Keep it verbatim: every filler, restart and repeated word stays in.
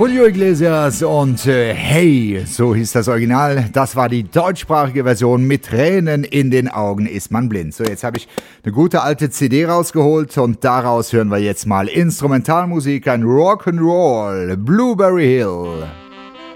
Julio Iglesias und äh, Hey, so hieß das Original. Das war die deutschsprachige Version. Mit Tränen in den Augen ist man blind. So, jetzt habe ich eine gute alte C D rausgeholt und daraus hören wir jetzt mal Instrumentalmusik, ein Rock'n'Roll, Blueberry Hill.